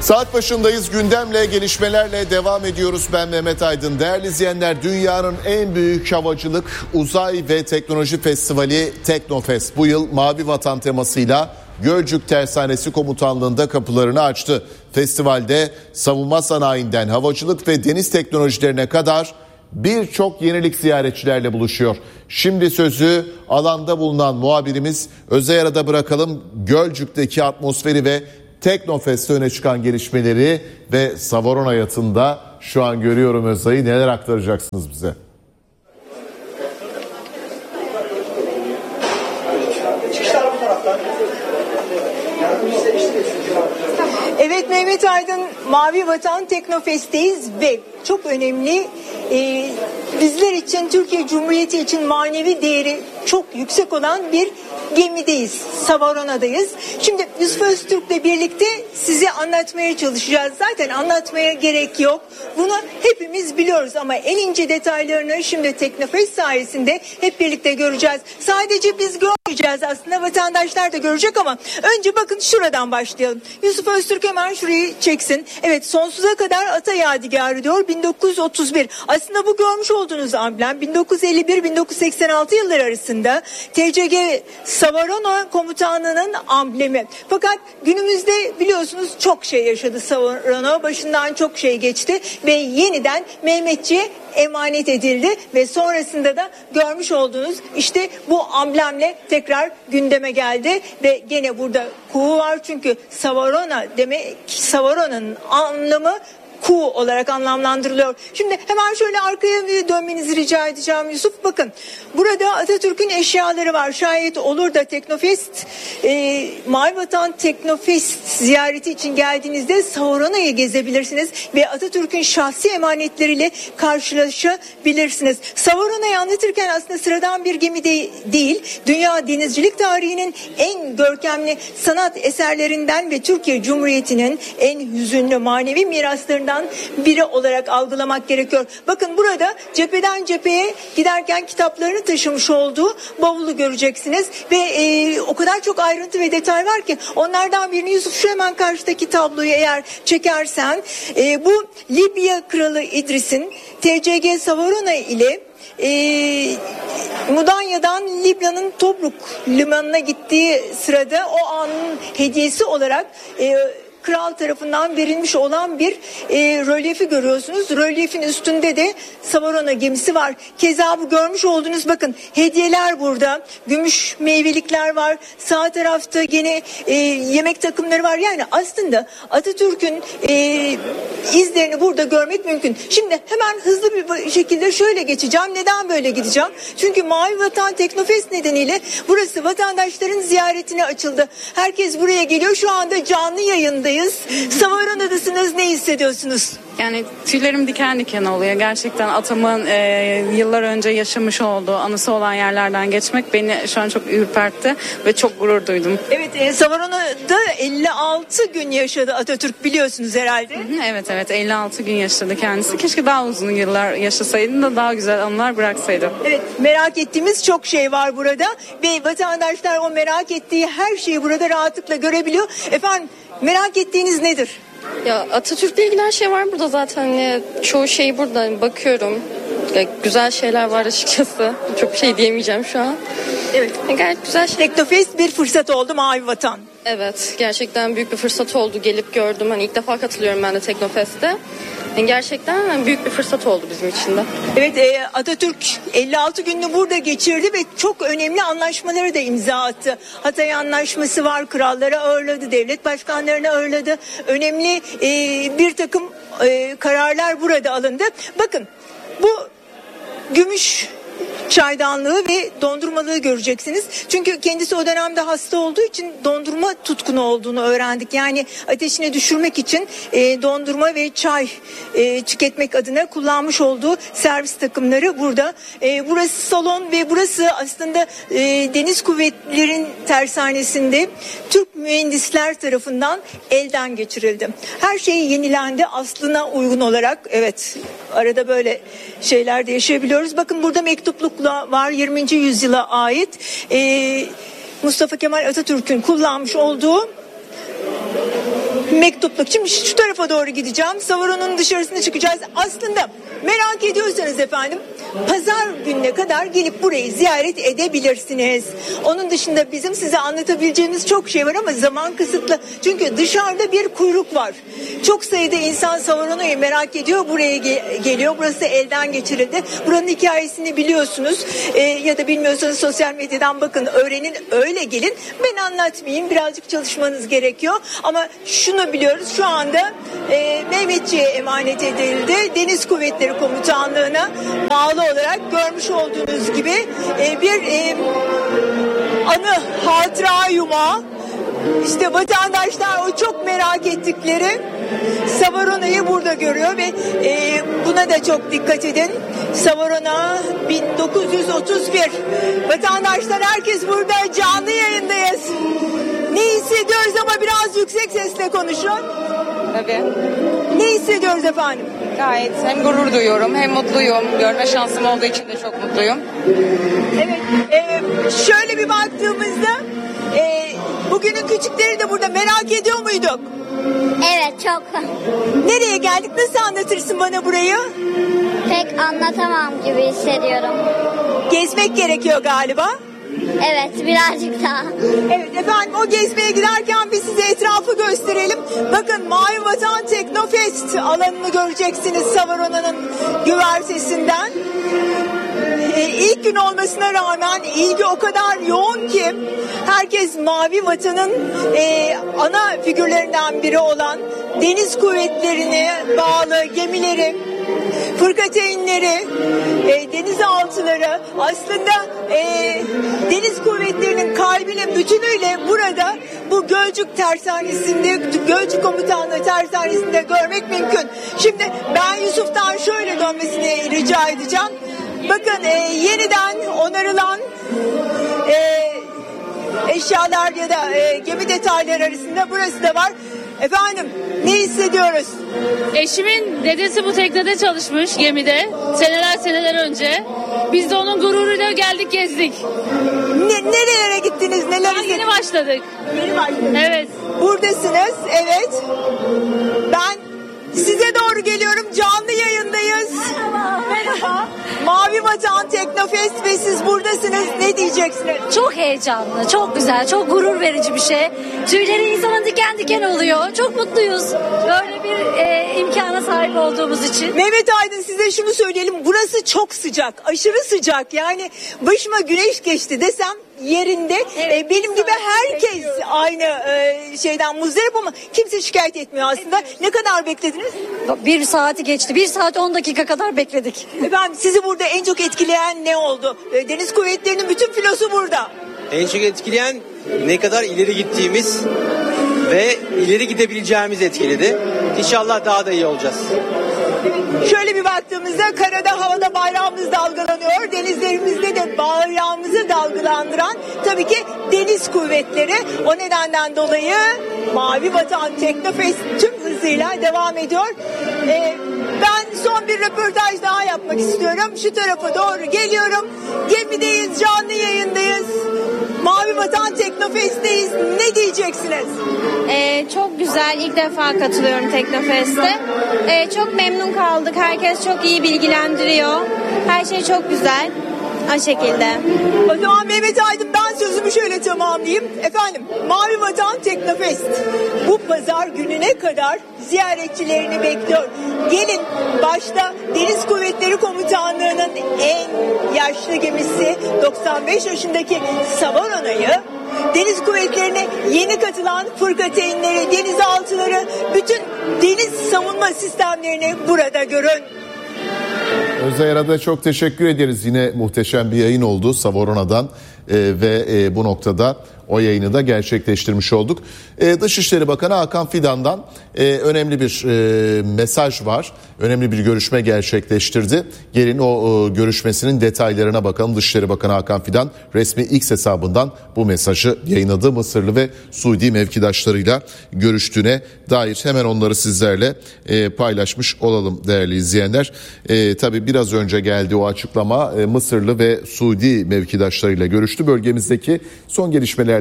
Saat başındayız. Gündemle, gelişmelerle devam ediyoruz. Ben Mehmet Aydın. Değerli izleyenler, dünyanın en büyük havacılık, uzay ve teknoloji festivali Teknofest bu yıl Mavi Vatan temasıyla Gölcük Tersanesi Komutanlığı'nda kapılarını açtı. Festivalde savunma sanayinden havacılık ve deniz teknolojilerine kadar birçok yenilik ziyaretçilerle buluşuyor. Şimdi sözü alanda bulunan muhabirimiz Özayar'a da bırakalım. Gölcük'teki atmosferi ve Teknofest'te öne çıkan gelişmeleri ve Savaron hayatında şu an görüyorum Özay'ı, neler aktaracaksınız bize? Evet Mehmet Aydın, Mavi Vatan Teknofest'teyiz ve çok önemli, bizler için, Türkiye Cumhuriyeti için manevi değeri çok yüksek olan bir gemideyiz. Savarona'dayız. Şimdi Yusuf Öztürk'le birlikte size anlatmaya çalışacağız. Zaten anlatmaya gerek yok. Bunu hepimiz biliyoruz ama en ince detaylarını şimdi Teknofest sayesinde hep birlikte göreceğiz. Sadece biz görmeyeceğiz, aslında vatandaşlar da görecek ama önce bakın şuradan başlayalım. Yusuf Öztürk hemen şurayı çeksin. Evet, sonsuza kadar ata yadigarı diyor 1931. Aslında bu görmüş olduğunuz amblem 1951-1986 yılları arasında TCG Savarona Komutanlığı'nın amblemi. Fakat günümüzde biliyorsunuz çok şey yaşadı Savarona. Başından çok şey geçti ve yeniden Mehmetçiğe emanet edildi ve sonrasında da görmüş olduğunuz işte bu amblemle tekrar gündeme geldi ve gene burada kuğu var çünkü Savarona demek, Savarona'nın anlamı kuğu olarak anlamlandırılıyor. Şimdi hemen şöyle arkaya dönmenizi rica edeceğim Yusuf. Bakın burada Atatürk'ün eşyaları var. Şayet olur da Teknofest, Mavi Vatan Teknofest ziyareti için geldiğinizde Savarona'yı gezebilirsiniz ve Atatürk'ün şahsi emanetleriyle karşılaşabilirsiniz. Savarona'yı anlatırken aslında sıradan bir gemi değil, dünya denizcilik tarihinin en görkemli sanat eserlerinden ve Türkiye Cumhuriyeti'nin en hüzünlü manevi miraslarından biri olarak algılamak gerekiyor. Bakın burada cepheden cepheye giderken kitaplarını taşımış olduğu bavulu göreceksiniz ve o kadar çok ayrıntı ve detay var ki onlardan birini Yusuf şu hemen karşıdaki tabloyu eğer çekersen bu Libya Kralı İdris'in TCG Savarona ile Mudanya'dan Libya'nın Tobruk limanına gittiği sırada o anın hediyesi olarak kral tarafından verilmiş olan bir rölyefi görüyorsunuz. Rölyefin üstünde de Savarona gemisi var. Keza bu görmüş olduğunuz bakın hediyeler burada. Gümüş meyvelikler var. Sağ tarafta gene yemek takımları var. Yani aslında Atatürk'ün izlerini burada görmek mümkün. Şimdi hemen hızlı bir şekilde şöyle geçeceğim. Neden böyle gideceğim? Çünkü Mavi Vatan Teknofest nedeniyle burası vatandaşların ziyaretine açıldı. Herkes buraya geliyor. Şu anda canlı yayındayız. Savarona'dasınız. Ne hissediyorsunuz? Yani tüylerim diken diken oluyor. Gerçekten atamın yıllar önce yaşamış olduğu anısı olan yerlerden geçmek beni şu an çok ürpertti ve çok gurur duydum. Evet, Savarona'da 56 gün yaşadı Atatürk, biliyorsunuz herhalde. Evet 56 gün yaşadı kendisi. Keşke daha uzun yıllar yaşasaydı da daha güzel anılar bıraksaydı. Evet, merak ettiğimiz çok şey var burada ve vatandaşlar o merak ettiği her şeyi burada rahatlıkla görebiliyor. Efendim, merak ettiğiniz nedir? Ya Atatürk'le ilgili her şey var burada zaten. Hani çoğu şey burada bakıyorum. Ya, güzel şeyler var açıkçası. Çok bir şey diyemeyeceğim şu an. Evet. Gayet güzel şey. Teknofest bir fırsat oldu Mavi Vatan. Evet, gerçekten büyük bir fırsat oldu. Gelip gördüm. Hani ilk defa katılıyorum ben de Teknofest'te. Yani gerçekten büyük bir fırsat oldu bizim için de. Evet, Atatürk 56 gününü burada geçirdi ve çok önemli anlaşmaları da imza attı. Hatay Anlaşması var, kralları ağırladı, devlet başkanlarını ağırladı. Önemli bir takım kararlar burada alındı. Bakın bu gümüş çaydanlığı ve dondurmalığı göreceksiniz. Çünkü kendisi o dönemde hasta olduğu için dondurma tutkunu olduğunu öğrendik. Yani ateşini düşürmek için dondurma ve çay tüketmek adına kullanmış olduğu servis takımları burada. Burası salon ve burası aslında Deniz Kuvvetleri'nin tersanesinde Türk mühendisler tarafından elden geçirildi. Her şey yenilendi aslına uygun olarak. Evet, arada böyle şeyler de yaşayabiliyoruz. Bakın burada mektupluk var, 20. yüzyıla ait Mustafa Kemal Atatürk'ün kullanmış olduğu Mektupluk. Şimdi şu tarafa doğru gideceğim. Savaron'un dışarısına çıkacağız. Aslında merak ediyorsanız efendim, pazar gününe kadar gelip burayı ziyaret edebilirsiniz. Onun dışında bizim size anlatabileceğimiz çok şey var ama zaman kısıtlı. Çünkü dışarıda bir kuyruk var. Çok sayıda insan Savaron'u merak ediyor. Buraya geliyor. Burası elden geçirildi. Buranın hikayesini biliyorsunuz. Ya da bilmiyorsanız sosyal medyadan bakın, öğrenin, öyle gelin. Ben anlatmayayım. Birazcık çalışmanız gerekiyor. Ama şunu biliyoruz. Şu anda Mehmetçiğe emanet edildi. Deniz Kuvvetleri Komutanlığı'na bağlı olarak görmüş olduğunuz gibi bir anı, hatıra yumağı. İşte vatandaşlar o çok merak ettikleri Savarona'yı burada görüyor ve buna da çok dikkat edin. Savarona 1931. Vatandaşlar, herkes burada, canlı yayındayız. Ne hissediyoruz ama biraz yüksek sesle konuşun. Tabii. Ne hissediyoruz efendim? Gayet hem gurur duyuyorum hem mutluyum. Görme şansım olduğu için de çok mutluyum. Evet. Şöyle bir baktığımızda bugünün küçükleri de burada, merak ediyor muyduk? Evet, çok. Nereye geldik? Nasıl anlatırsın bana burayı? Pek anlatamam gibi hissediyorum. Gezmek gerekiyor galiba. Evet, birazcık daha. Evet efendim, o gezmeye giderken biz size etrafı gösterelim. Bakın, Mavi Vatan Teknofest alanını göreceksiniz Savarona'nın güvertesinden. İlk gün olmasına rağmen ilgi o kadar yoğun ki herkes Mavi Vatan'ın ana figürlerinden biri olan deniz kuvvetlerine bağlı gemileri, fırkateynleri, denizaltıları, aslında deniz kuvvetlerinin kalbinin bütünüyle burada bu Gölcük Tersanesi'nde, Gölcük Komutanlığı Tersanesi'nde görmek mümkün. Şimdi ben Yusuf'tan şöyle dönmesini rica edeceğim. Bakın, yeniden onarılan eşyalar ya da gemi detayları arasında burası da var. Efendim, ne hissediyoruz? Eşimin dedesi bu teknede çalışmış, gemide, seneler önce. Biz de onun gururuyla geldik, gezdik. Nerelere gittiniz? Neler Yeni başladık. Yeni başladık. Evet. Buradasınız, evet. Ben size doğru geliyorum, canlı yayındayız. Merhaba. Mavi Vatan Teknofest ve siz buradasınız. Ne diyeceksiniz? Çok heyecanlı, çok güzel, çok gurur verici bir şey. Tüyleri insanın diken diken oluyor. Çok mutluyuz böyle bir imkana sahip olduğumuz için. Mehmet Aydın, size şunu söyleyelim. Burası çok sıcak, aşırı sıcak. Yani başıma güneş geçti desem yerinde. Evet, Benim gibi herkes aynı şeyden muzdarip ama kimse şikayet etmiyor aslında. Ne kadar beklediniz? 1 saati geçti. 1 saat 10 dakika kadar bekledik. Efendim, sizi burada en çok etkileyen ne oldu? Deniz Kuvvetleri'nin bütün filosu burada. En çok etkileyen ne kadar ileri gittiğimiz ve ileri gidebileceğimiz etkiledi. İnşallah daha da iyi olacağız. Şöyle bir baktığımızda karada, havada bayrağımız dalgalanıyor. Denizlerimizde de bayrağımızı dalgalandıran tabii ki deniz kuvvetleri. O nedenden dolayı Mavi Vatan Teknofest tüm hızıyla devam ediyor. Ben son bir röportaj daha yapmak istiyorum. Şu tarafa doğru geliyorum. Gemideyiz, canlı yayındayız. Mavi Vatan Teknofest'teyiz. Ne diyeceksiniz? Çok güzel. İlk defa katılıyorum Teknofest'e. Çok memnun kaldık. Herkes çok iyi bilgilendiriyor. Her şey çok güzel. O şekilde. O zaman Mehmet Aydın, ben sözümü şöyle tamamlayayım. Efendim, Mavi Vatan Teknofest bu pazar gününe kadar ziyaretçilerini bekliyor. Gelin, başta Deniz Kuvvetleri Komutanlığı'nın en yaşlı gemisi 95 yaşındaki Savarona'yı, Deniz Kuvvetleri'ne yeni katılan fırkateynleri, denizaltıları, bütün deniz savunma sistemlerini burada görün. Özay Arad'a çok teşekkür ederiz. Yine muhteşem bir yayın oldu Savarona'dan ve bu noktada o yayını da gerçekleştirmiş olduk. Dışişleri Bakanı Hakan Fidan'dan önemli bir mesaj var. Önemli bir görüşme gerçekleştirdi. Gelin o görüşmesinin detaylarına bakalım. Dışişleri Bakanı Hakan Fidan resmi X hesabından bu mesajı yayınladı. Mısırlı ve Suudi mevkidaşlarıyla görüştüğüne dair hemen onları sizlerle paylaşmış olalım değerli izleyenler. Tabii biraz önce geldi o açıklama. Mısırlı ve Suudi mevkidaşlarıyla görüştü. Bölgemizdeki son gelişmelerle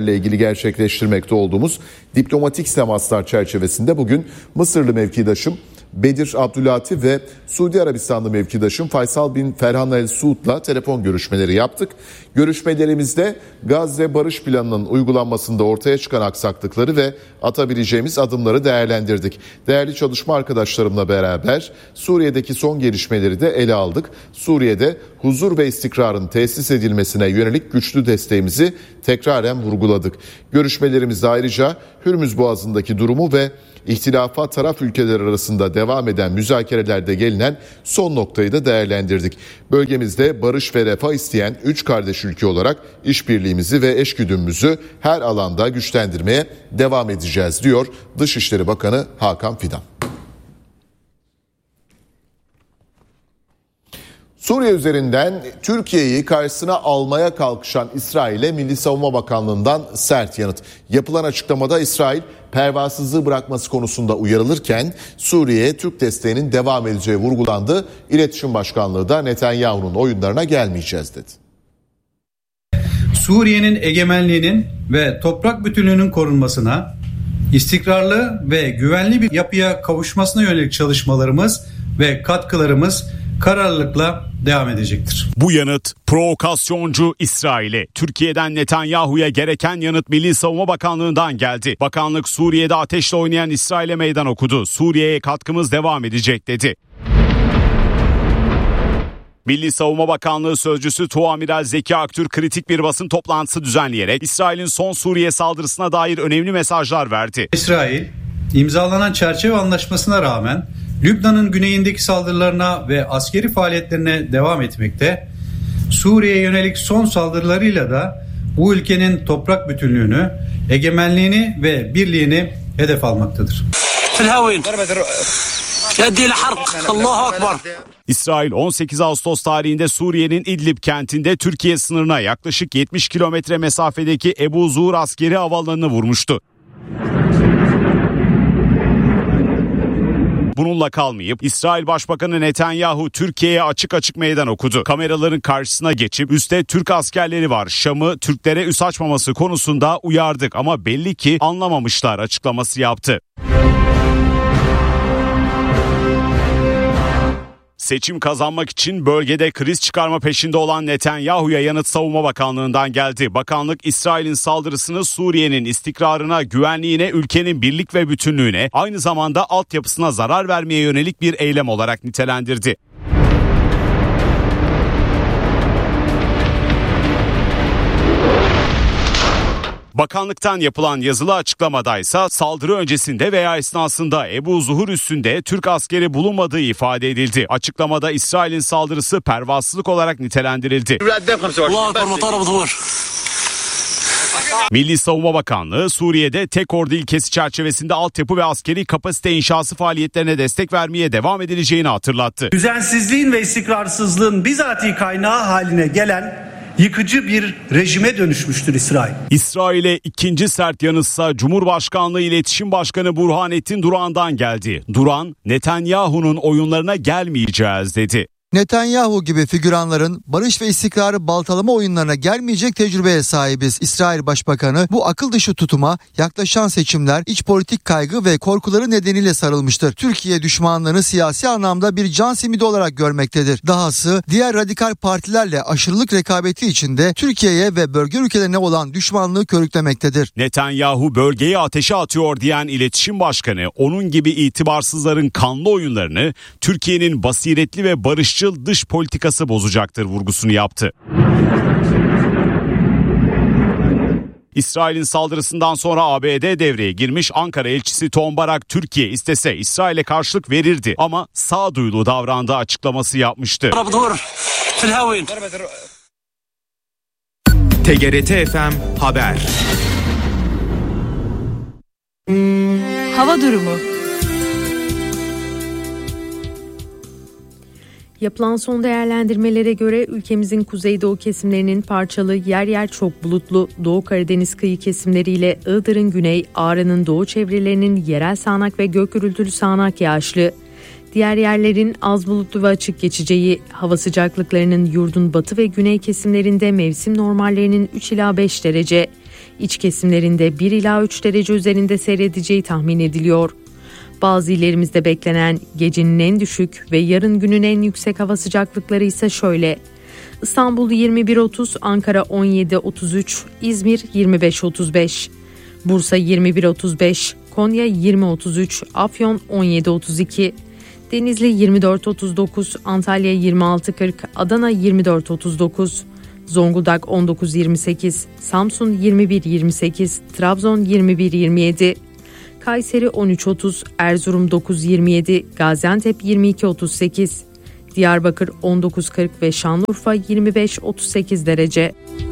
ülkelerle ilgili gerçekleştirmekte olduğumuz diplomatik temaslar çerçevesinde bugün Mısırlı mevkidaşım Bedir Abdülati ve Suudi Arabistanlı mevkidaşım Faysal bin Ferhan El Suud'la telefon görüşmeleri yaptık. Görüşmelerimizde Gazze Barış Planı'nın uygulanmasında ortaya çıkan aksaklıkları ve atabileceğimiz adımları değerlendirdik. Değerli çalışma arkadaşlarımla beraber Suriye'deki son gelişmeleri de ele aldık. Suriye'de huzur ve istikrarın tesis edilmesine yönelik güçlü desteğimizi tekraren vurguladık. Görüşmelerimizde ayrıca Hürmüz Boğazı'ndaki durumu ve İhtilafa taraf ülkeler arasında devam eden müzakerelerde gelinen son noktayı da değerlendirdik. Bölgemizde barış ve refah isteyen 3 kardeş ülke olarak işbirliğimizi ve eşgüdümümüzü her alanda güçlendirmeye devam edeceğiz diyor Dışişleri Bakanı Hakan Fidan. Suriye üzerinden Türkiye'yi karşısına almaya kalkışan İsrail'e Milli Savunma Bakanlığı'ndan sert yanıt. Yapılan açıklamada İsrail pervasızlığı bırakması konusunda uyarılırken Suriye'ye Türk desteğinin devam edeceği vurgulandı. İletişim Başkanlığı da Netanyahu'nun oyunlarına gelmeyeceğiz dedi. Suriye'nin egemenliğinin ve toprak bütünlüğünün korunmasına, istikrarlı ve güvenli bir yapıya kavuşmasına yönelik çalışmalarımız ve katkılarımız kararlılıkla devam edecektir. Bu yanıt provokasyoncu İsrail'e. Türkiye'den Netanyahu'ya gereken yanıt Milli Savunma Bakanlığı'ndan geldi. Bakanlık Suriye'de ateşle oynayan İsrail'e meydan okudu. Suriye'ye katkımız devam edecek dedi. Milli Savunma Bakanlığı Sözcüsü Tuamiral Zeki Aktürk kritik bir basın toplantısı düzenleyerek İsrail'in son Suriye saldırısına dair önemli mesajlar verdi. İsrail, imzalanan çerçeve anlaşmasına rağmen Lübnan'ın güneyindeki saldırılarına ve askeri faaliyetlerine devam etmekte, Suriye'ye yönelik son saldırılarıyla da bu ülkenin toprak bütünlüğünü, egemenliğini ve birliğini hedef almaktadır. İsrail 18 Ağustos tarihinde Suriye'nin İdlib kentinde Türkiye sınırına yaklaşık 70 kilometre mesafedeki Ebu Zuhur askeri havaalanını vurmuştu. Bununla kalmayıp İsrail Başbakanı Netanyahu Türkiye'ye açık açık meydan okudu. Kameraların karşısına geçip üstte Türk askerleri var, Şam'ı Türklere üs açmaması konusunda uyardık ama belli ki anlamamışlar açıklaması yaptı. Seçim kazanmak için bölgede kriz çıkarma peşinde olan Netanyahu'ya yanıt Savunma Bakanlığı'ndan geldi. Bakanlık İsrail'in saldırısını Suriye'nin istikrarına, güvenliğine, ülkenin birlik ve bütünlüğüne, aynı zamanda altyapısına zarar vermeye yönelik bir eylem olarak nitelendirdi. Bakanlıktan yapılan yazılı açıklamadaysa saldırı öncesinde veya esnasında Ebu Zuhur üssünde Türk askeri bulunmadığı ifade edildi. Açıklamada İsrail'in saldırısı pervasızlık olarak nitelendirildi. Milli Savunma Bakanlığı Suriye'de tek ordu ilkesi çerçevesinde altyapı ve askeri kapasite inşası faaliyetlerine destek vermeye devam edileceğini hatırlattı. Düzensizliğin ve istikrarsızlığın bizatihi kaynağı haline gelen yıkıcı bir rejime dönüşmüştür İsrail. İsrail'e ikinci sert yanıtsa Cumhurbaşkanlığı İletişim Başkanı Burhanettin Duran'dan geldi. Duran, Netanyahu'nun oyunlarına gelmeyeceğiz dedi. Netanyahu gibi figüranların barış ve istikrarı baltalama oyunlarına gelmeyecek tecrübeye sahibiz. İsrail Başbakanı bu akıl dışı tutuma yaklaşan seçimler, iç politik kaygı ve korkuları nedeniyle sarılmıştır. Türkiye düşmanlığını siyasi anlamda bir can simidi olarak görmektedir. Dahası diğer radikal partilerle aşırılık rekabeti içinde Türkiye'ye ve bölge ülkelerine olan düşmanlığı körüklemektedir. Netanyahu bölgeyi ateşe atıyor diyen İletişim Başkanı, onun gibi itibarsızların kanlı oyunlarını Türkiye'nin basiretli ve barışçı dış politikası bozacaktır vurgusunu yaptı. İsrail'in saldırısından sonra ABD devreye girmiş. Ankara elçisi Tom Barak Türkiye istese İsrail'e karşılık verirdi ama sağduyulu davrandığı açıklaması yapmıştı. TGRT FM Haber. Hava durumu. Yapılan son değerlendirmelere göre ülkemizin kuzeydoğu kesimlerinin parçalı, yer yer çok bulutlu, Doğu Karadeniz kıyı kesimleriyle Iğdır'ın güney, Ağrı'nın doğu çevrelerinin yerel sağanak ve gök gürültülü sağanak yağışlı, diğer yerlerin az bulutlu ve açık geçeceği, hava sıcaklıklarının yurdun batı ve güney kesimlerinde mevsim normallerinin 3 ila 5 derece, İç kesimlerinde 1 ila 3 derece üzerinde seyredeceği tahmin ediliyor. Bazı illerimizde beklenen gecenin en düşük ve yarın günün en yüksek hava sıcaklıkları ise şöyle: İstanbul 21-30, Ankara 17-33, İzmir 25-35, Bursa 21-35, Konya 20-33, Afyon 17-32, Denizli 24-39, Antalya 26-40, Adana 24-39, Zonguldak 19-28, Samsun 21-28, Trabzon 21-27, Kayseri 13-30, Erzurum 9-27, Gaziantep 22-38, Diyarbakır 19-40 ve Şanlıurfa 25-38 derece.